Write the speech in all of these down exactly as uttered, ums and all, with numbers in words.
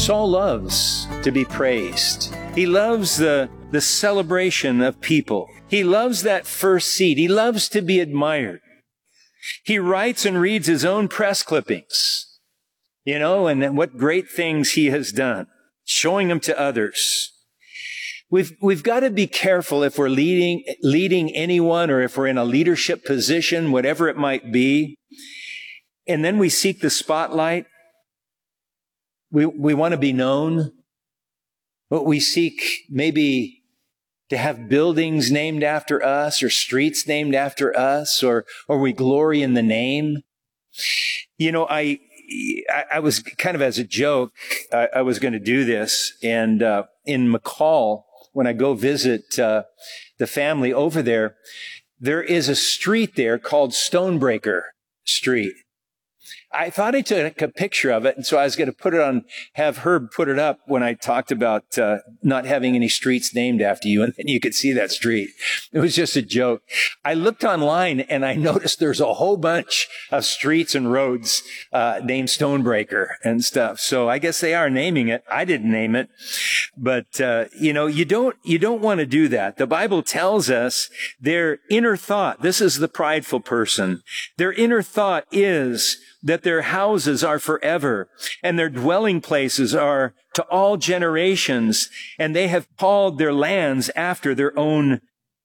Saul loves to be praised. He loves the, the celebration of people. He loves that first seat. He loves to be admired. He writes and reads his own press clippings, you know, and what great things he has done, showing them to others. We've, we've got to be careful if we're leading, leading anyone or if we're in a leadership position, whatever it might be, and then we seek the spotlight. We, we want to be known, but we seek maybe to have buildings named after us or streets named after us, or, or we glory in the name. You know, I, I, I was kind of as a joke, I, I was going to do this. And, uh, in McCall, when I go visit, uh, the family over there, there is a street there called Stonebreaker Street. I thought I took a picture of it, and so I was going to put it on, have Herb put it up when I talked about uh, not having any streets named after you, and then you could see that street. It was just a joke. I looked online, and I noticed there's a whole bunch of streets and roads uh, named Stonebreaker and stuff. So I guess they are naming it. I didn't name it, but uh, you know, you don't you don't want to do that. The Bible tells us their inner thought. This is the prideful person. Their inner thought is that their houses are forever, and their dwelling places are to all generations, and they have called their lands after their own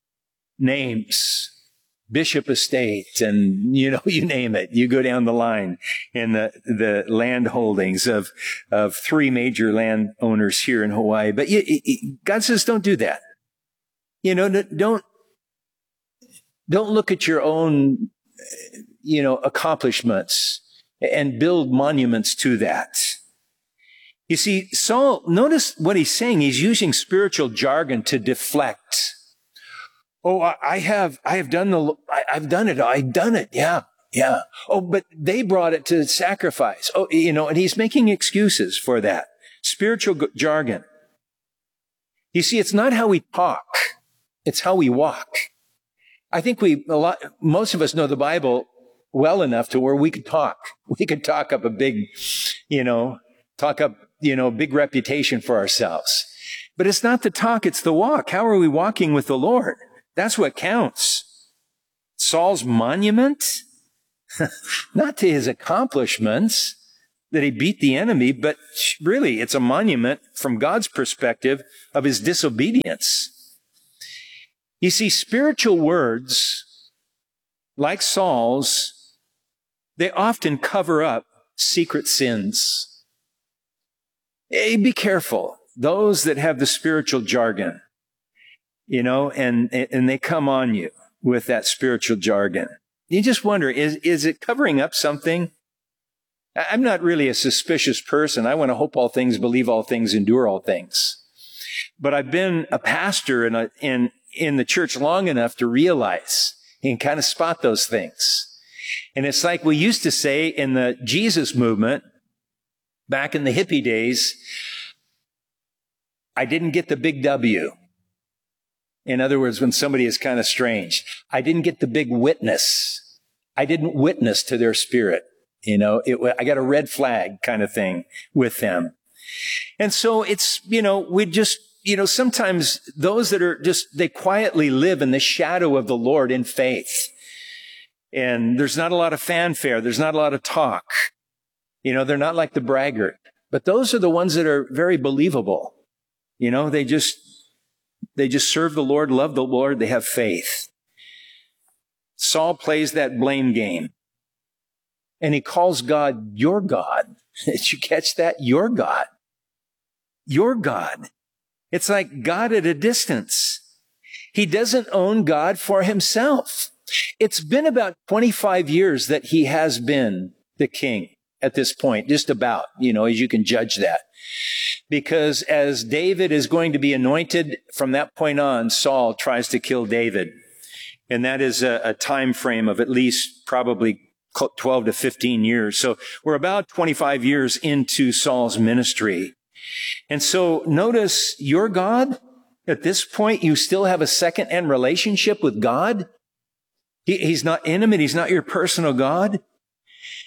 names. Bishop Estate, and you know, you name it. You go down the line in the, the land holdings of, of three major landowners here in Hawaii. But you, you, God says, don't do that. You know, don't, don't look at your own, you know, accomplishments and build monuments to that. You see, Saul, notice what he's saying. He's using spiritual jargon to deflect. Oh, I have, I have done the, I've done it. I've done it. Yeah. Yeah. Oh, but they brought it to sacrifice. Oh, you know, and he's making excuses for that. Spiritual jargon. You see, it's not how we talk. It's how we walk. I think we, a lot, most of us know the Bible well enough to where we could talk. We could talk up a big, you know, talk up, you know, big reputation for ourselves. But it's not the talk, it's the walk. How are we walking with the Lord? That's what counts. Saul's monument, not to his accomplishments, that he beat the enemy, but really it's a monument from God's perspective of his disobedience. You see, spiritual words, like Saul's, they often cover up secret sins. Hey, be careful. Those that have the spiritual jargon, you know, and, and they come on you with that spiritual jargon. You just wonder, is, is it covering up something? I'm not really a suspicious person. I want to hope all things, believe all things, endure all things. But I've been a pastor in, a, in, in the church long enough to realize and kind of spot those things. And it's like we used to say in the Jesus movement, back in the hippie days, I didn't get the big W. In other words, when somebody is kind of strange, I didn't get the big witness. I didn't witness to their spirit. You know, it, I got a red flag kind of thing with them. And so it's, you know, we just, you know, sometimes those that are just, they quietly live in the shadow of the Lord in faith. And there's not a lot of fanfare. There's not a lot of talk. You know, they're not like the braggart. But those are the ones that are very believable. You know, they just, they just serve the Lord, love the Lord. They have faith. Saul plays that blame game. And he calls God your God. Did you catch that? Your God. Your God. It's like God at a distance. He doesn't own God for himself. It's been about twenty-five years that he has been the king at this point, just about, you know, as you can judge that. Because as David is going to be anointed, from that point on, Saul tries to kill David. And that is a, a time frame of at least probably twelve to fifteen years. So we're about twenty-five years into Saul's ministry. And so notice your God, at this point, you still have a second-hand relationship with God. He, he's not intimate. He's not your personal God.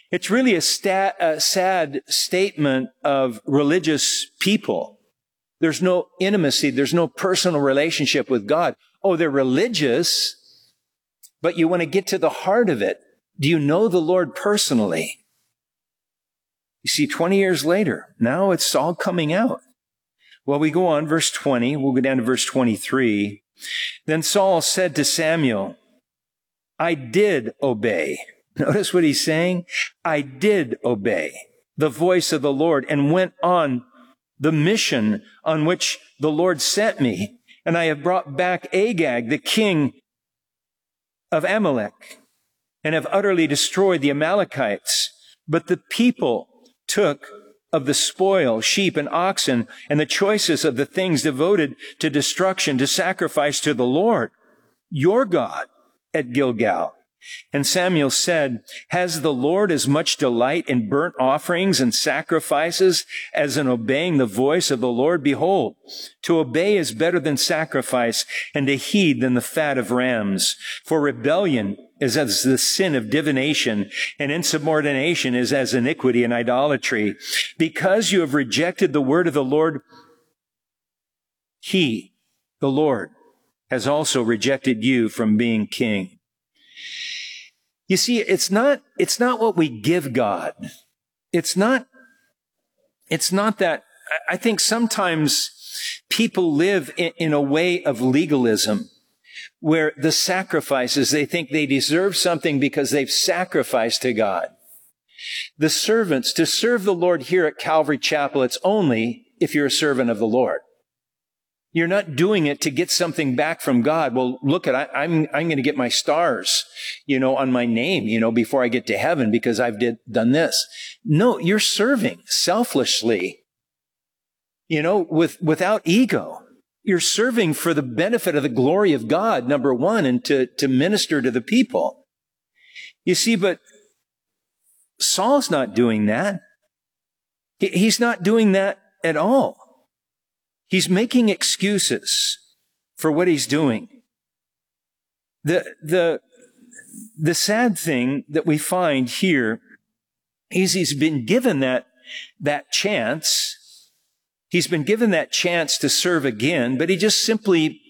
It's really a, sta- a sad statement of religious people. There's no intimacy. There's no personal relationship with God. Oh, they're religious, but you want to get to the heart of it. Do you know the Lord personally? You see, twenty years later, now it's all coming out. Well, we go on, verse twenty. We'll go down to verse twenty-three. Then Saul said to Samuel, I did obey. Notice what he's saying. I did obey the voice of the Lord and went on the mission on which the Lord sent me. And I have brought back Agag, the king of Amalek, and have utterly destroyed the Amalekites. But the people took of the spoil, sheep and oxen, and the choicest of the things devoted to destruction, to sacrifice to the Lord, your God, at Gilgal. And Samuel said, has the Lord as much delight in burnt offerings and sacrifices as in obeying the voice of the Lord? Behold, to obey is better than sacrifice, and to heed than the fat of rams. For rebellion is as the sin of divination, and insubordination is as iniquity and idolatry. Because you have rejected the word of the Lord, he, the Lord, has also rejected you from being king. You see, it's not, it's not what we give God. It's not, it's not that, I think sometimes people live in, in a way of legalism where the sacrifices, they think they deserve something because they've sacrificed to God. The servants, to serve the Lord here at Calvary Chapel, it's only if you're a servant of the Lord. You're not doing it to get something back from God. Well, look at, I, I'm, I'm going to get my stars, you know, on my name, you know, before I get to heaven because I've did, done this. No, you're serving selflessly, you know, with, without ego. You're serving for the benefit of the glory of God, number one, and to, to minister to the people. You see, but Saul's not doing that. He, he's not doing that at all. He's making excuses for what he's doing. The, the, the sad thing that we find here is he's been given that, that chance. He's been given that chance to serve again, but he just simply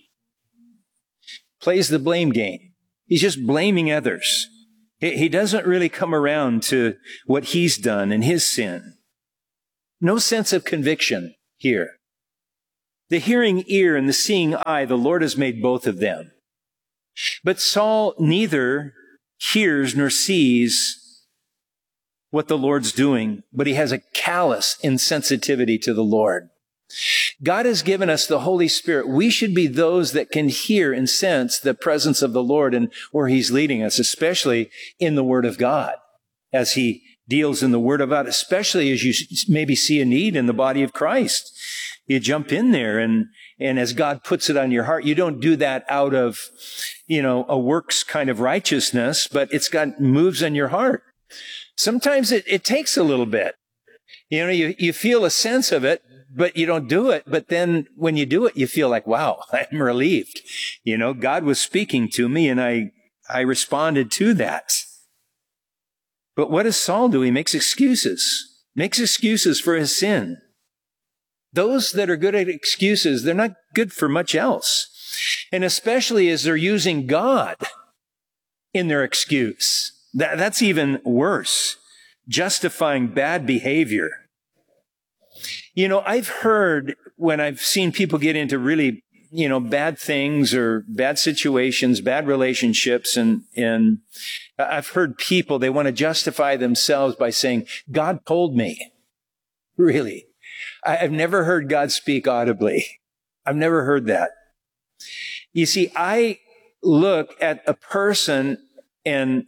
plays the blame game. He's just blaming others. He, he doesn't really come around to what he's done and his sin. No sense of conviction here. The hearing ear and the seeing eye, the Lord has made both of them. But Saul neither hears nor sees what the Lord's doing, but he has a callous insensitivity to the Lord. God has given us the Holy Spirit. We should be those that can hear and sense the presence of the Lord and where he's leading us, especially in the Word of God, as he deals in the Word of God, especially as you maybe see a need in the body of Christ. You jump in there and, and as God puts it on your heart, you don't do that out of, you know, a works kind of righteousness, but it's got moves on your heart. Sometimes it, it takes a little bit. You know, you, you feel a sense of it, but you don't do it. But then when you do it, you feel like, wow, I'm relieved. You know, God was speaking to me and I, I responded to that. But what does Saul do? He makes excuses, makes excuses for his sin. Those that are good at excuses, they're not good for much else. And especially as they're using God in their excuse. That, that's even worse. Justifying bad behavior. You know, I've heard when I've seen people get into really, you know, bad things or bad situations, bad relationships, and, and I've heard people, they want to justify themselves by saying, God told me. Really? I've never heard God speak audibly. I've never heard that. You see, I look at a person and,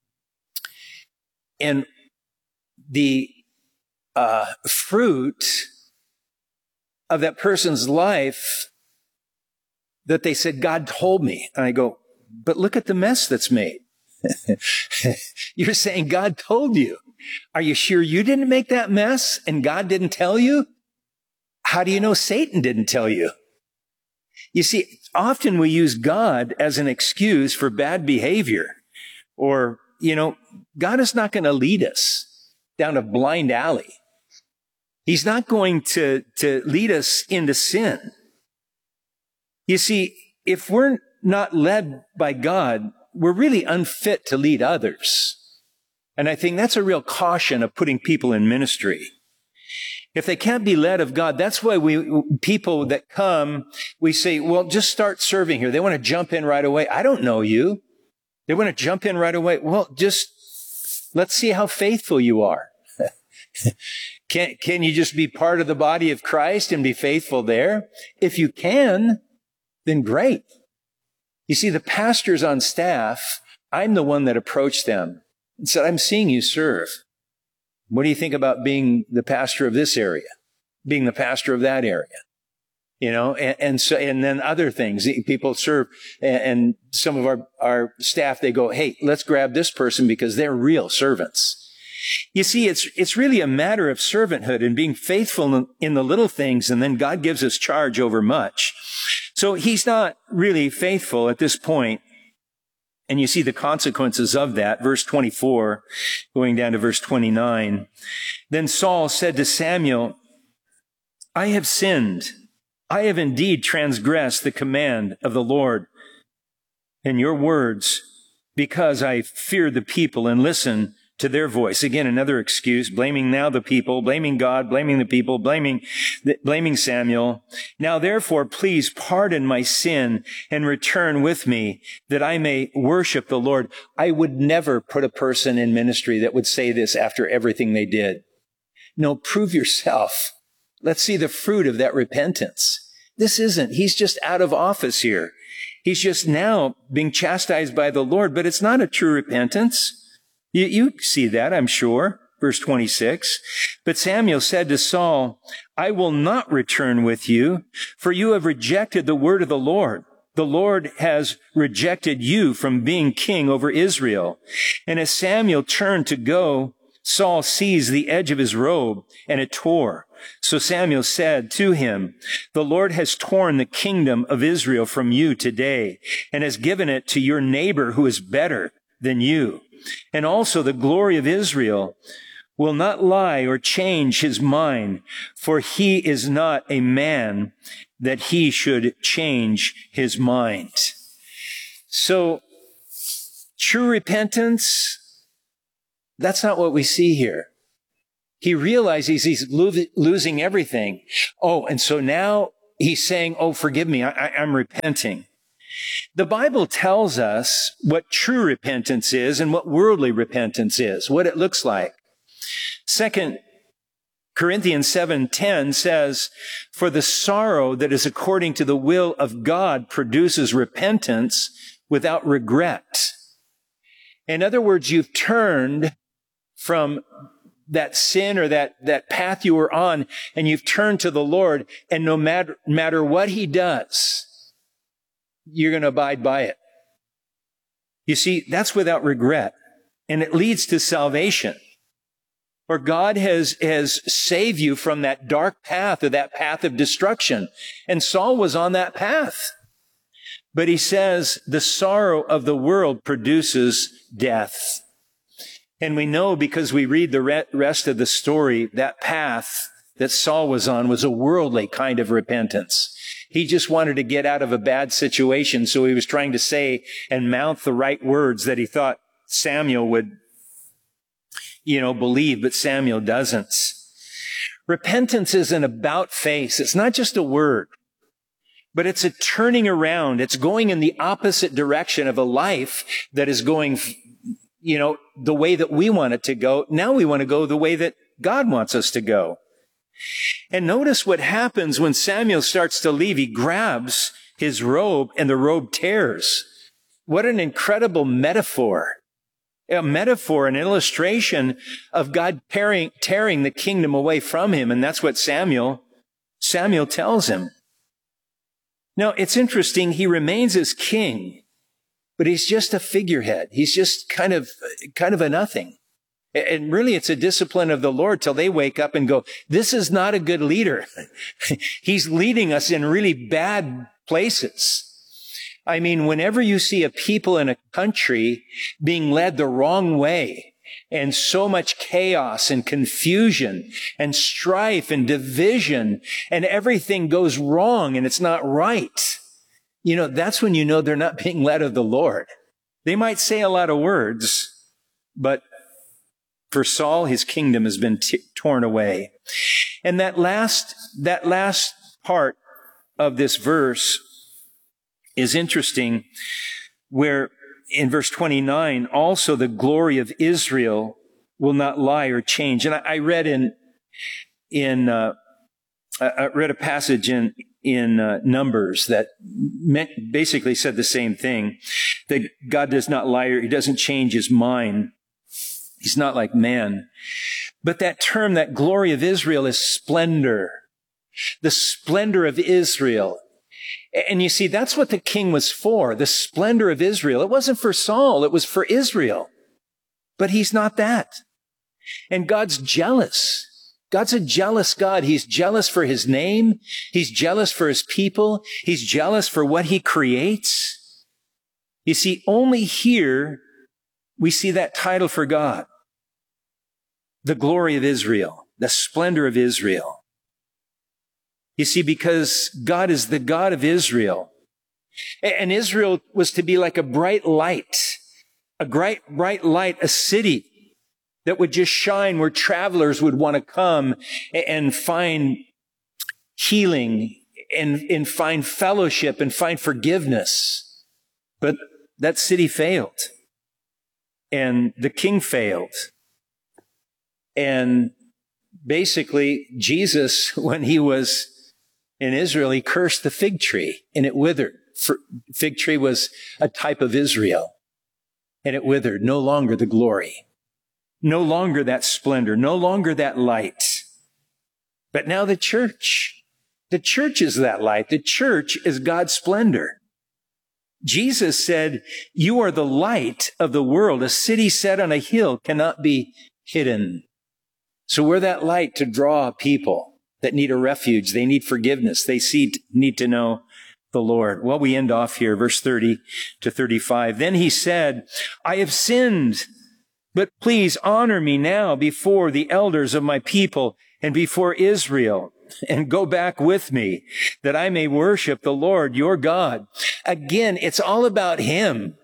and the uh, fruit of that person's life that they said, God told me. And I go, but look at the mess that's made. You're saying God told you. Are you sure you didn't make that mess and God didn't tell you? How do you know Satan didn't tell you? You see, often we use God as an excuse for bad behavior. Or, you know, God is not going to lead us down a blind alley. He's not going to, to lead us into sin. You see, if we're not led by God, we're really unfit to lead others. And I think that's a real caution of putting people in ministry. If they can't be led of God, that's why we, people that come, we say, well, just start serving here. They want to jump in right away. I don't know you. They want to jump in right away. Well, just let's see how faithful you are. Can, can you just be part of the body of Christ and be faithful there? If you can, then great. You see, the pastors on staff, I'm the one that approached them and said, I'm seeing you serve. What do you think about being the pastor of this area? Being the pastor of that area? You know, and, and so, and then other things. People serve, and, and some of our, our staff, they go, hey, let's grab this person because they're real servants. You see, it's, it's really a matter of servanthood and being faithful in the little things, and then God gives us charge over much. So he's not really faithful at this point. And you see the consequences of that. Verse twenty-four, going down to verse twenty-nine. Then Saul said to Samuel, I have sinned. I have indeed transgressed the command of the Lord and your words, because I fear the people and listen to their voice. Again, another excuse, blaming now the people, blaming God, blaming the people, blaming, blaming Samuel. Now, therefore, please pardon my sin and return with me that I may worship the Lord. I would never put a person in ministry that would say this after everything they did. No, prove yourself. Let's see the fruit of that repentance. This isn't, he's just out of office here. He's just now being chastised by the Lord, but it's not a true repentance. You, you see that, I'm sure. Verse twenty-six. But Samuel said to Saul, I will not return with you, for you have rejected the word of the Lord. The Lord has rejected you from being king over Israel. And as Samuel turned to go, Saul seized the edge of his robe, and it tore. So Samuel said to him, the Lord has torn the kingdom of Israel from you today, and has given it to your neighbor who is better than you. And also the glory of Israel will not lie or change his mind, for he is not a man that he should change his mind. So, true repentance, that's not what we see here. He realizes he's lo- losing everything. Oh, and so now he's saying, oh, forgive me, I- I'm repenting. The Bible tells us what true repentance is and what worldly repentance is, what it looks like. Second Corinthians seven ten says, for the sorrow that is according to the will of God produces repentance without regret. In other words, you've turned from that sin or that, that path you were on, and you've turned to the Lord, and no matter, matter what he does, you're going to abide by it. You see, that's without regret. And it leads to salvation. For God has, has saved you from that dark path or that path of destruction. And Saul was on that path. But he says the sorrow of the world produces death. And we know because we read the re- rest of the story, that path that Saul was on was a worldly kind of repentance. He just wanted to get out of a bad situation, so he was trying to say and mouth the right words that he thought Samuel would, you know, believe, but Samuel doesn't. Repentance is an about face. It's not just a word, but it's a turning around. It's going in the opposite direction of a life that is going, you know, the way that we want it to go. Now we want to go the way that God wants us to go. And notice what happens when Samuel starts to leave. He grabs his robe and the robe tears. What an incredible metaphor. A metaphor, an illustration of God tearing, tearing the kingdom away from him. And that's what Samuel, Samuel tells him. Now, it's interesting. He remains as king, but he's just a figurehead. He's just kind of, kind of a nothing. And really, it's a discipline of the Lord till they wake up and go, this is not a good leader. He's leading us in really bad places. I mean, whenever you see a people in a country being led the wrong way, and so much chaos and confusion and strife and division, and everything goes wrong and it's not right, you know, that's when you know they're not being led of the Lord. They might say a lot of words, but for Saul, his kingdom has been t- torn away. And that last, that last part of this verse is interesting, where in verse twenty-nine, also the glory of Israel will not lie or change. And I, I read in, in, uh, I read a passage in, in uh, Numbers that meant, basically said the same thing, that God does not lie, or he doesn't change his mind. He's not like man. But that term, that glory of Israel, is splendor. The splendor of Israel. And you see, that's what the king was for, the splendor of Israel. It wasn't for Saul, it was for Israel. But he's not that. And God's jealous. God's a jealous God. He's jealous for his name. He's jealous for his people. He's jealous for what he creates. You see, only here we see that title for God. The glory of Israel, the splendor of Israel. You see, because God is the God of Israel. And Israel was to be like a bright light, a bright, bright light, a city that would just shine where travelers would want to come and find healing and, and find fellowship and find forgiveness. But that city failed. And the king failed. And basically, Jesus, when he was in Israel, he cursed the fig tree and it withered. Fig tree was a type of Israel. And it withered. No longer the glory. No longer that splendor. No longer that light. But now the church. The church is that light. The church is God's splendor. Jesus said, "You are the light of the world. A city set on a hill cannot be hidden." So we're that light to draw people that need a refuge. They need forgiveness. They see, need to know the Lord. Well, we end off here, verse thirty to thirty-five. Then he said, "I have sinned, but please honor me now before the elders of my people and before Israel, and go back with me, that I may worship the Lord your God." Again, it's all about him.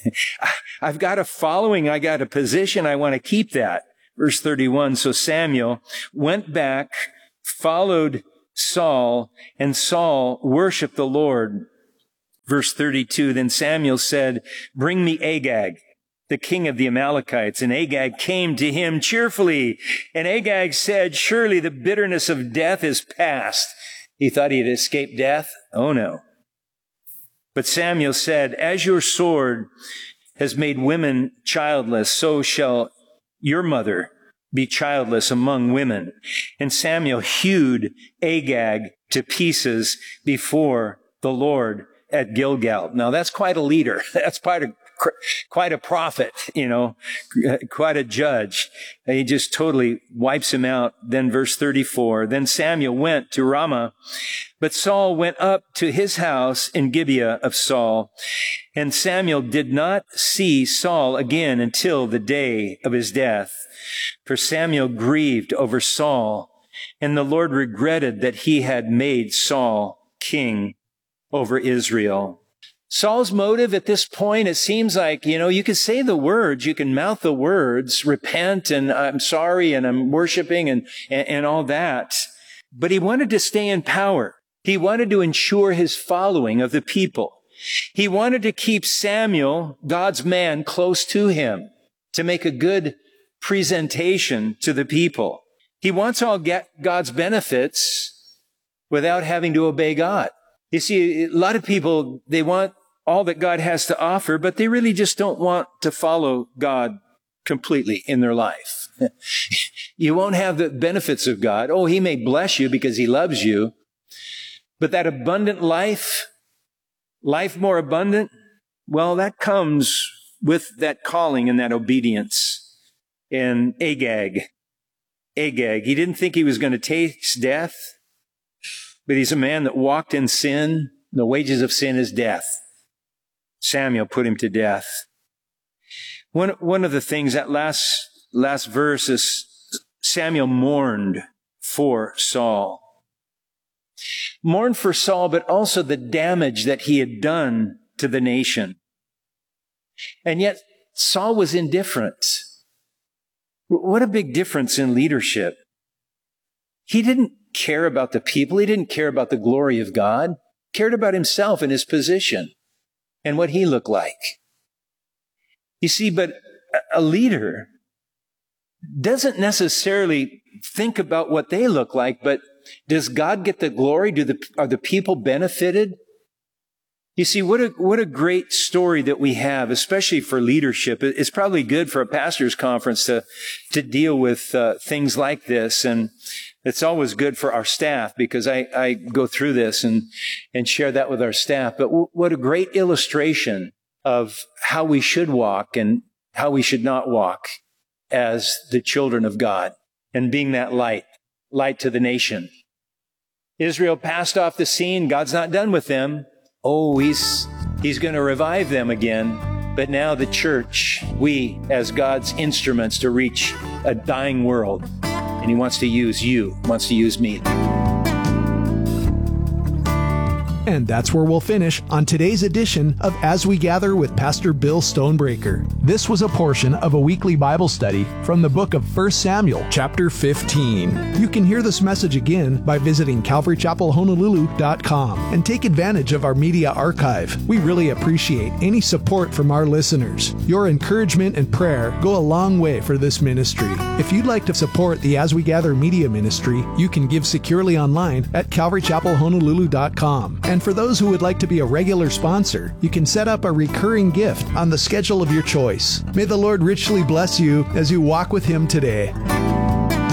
I've got a following. I got a position. I want to keep that. Verse thirty-one, so Samuel went back, followed Saul, and Saul worshiped the Lord. Verse thirty-two, then Samuel said, "Bring me Agag, the king of the Amalekites." And Agag came to him cheerfully. And Agag said, "Surely the bitterness of death is past." He thought he had escaped death. Oh no. But Samuel said, "As your sword has made women childless, so shall your mother be childless among women." And Samuel hewed Agag to pieces before the Lord at Gilgal. Now that's quite a leader. That's quite a, quite a prophet, you know, quite a judge. He just totally wipes him out. Then verse thirty-four, then Samuel went to Ramah, but Saul went up to his house in Gibeah of Saul. And Samuel did not see Saul again until the day of his death. For Samuel grieved over Saul, and the Lord regretted that he had made Saul king over Israel. Saul's motive at this point, it seems like, you know, you can say the words, you can mouth the words, repent, and I'm sorry, and I'm worshiping, and, and, and all that. But he wanted to stay in power. He wanted to ensure his following of the people. He wanted to keep Samuel, God's man, close to him to make a good presentation to the people. He wants all get God's benefits without having to obey God. You see, a lot of people, they want all that God has to offer, but they really just don't want to follow God completely in their life. You won't have the benefits of God. Oh, he may bless you because he loves you, but that abundant life, life more abundant, well, that comes with that calling and that obedience. And Agag, Agag, he didn't think he was going to taste death, but he's a man that walked in sin. The wages of sin is death. Samuel put him to death. One, one of the things, that last last verse is Samuel mourned for Saul. Mourned for Saul, but also the damage that he had done to the nation. And yet Saul was indifferent. What a big difference in leadership. He didn't care about the people. He didn't care about the glory of God. He cared about himself and his position and what he looked like. You see, but a leader doesn't necessarily think about what they look like, but does God get the glory? Do the, are the people benefited? You see, what a, what a great story that we have, especially for leadership. It's probably good for a pastor's conference to, to deal with uh, things like this. And it's always good for our staff because I, I go through this and, and share that with our staff. But w- what a great illustration of how we should walk and how we should not walk as the children of God and being that light, light to the nation. Israel passed off the scene. God's not done with them. Oh, he's, he's going to revive them again. But now the church, we as God's instruments to reach a dying world. And he wants to use you, wants to use me. And that's where we'll finish on today's edition of As We Gather with Pastor Bill Stonebreaker. This was a portion of a weekly Bible study from the book of First Samuel, chapter fifteen. You can hear this message again by visiting calvary chapel honolulu dot com and take advantage of our media archive. We really appreciate any support from our listeners. Your encouragement and prayer go a long way for this ministry. If you'd like to support the As We Gather media ministry, you can give securely online at calvary chapel honolulu dot com. And for those who would like to be a regular sponsor, you can set up a recurring gift on the schedule of your choice. May the Lord richly bless you as you walk with Him today.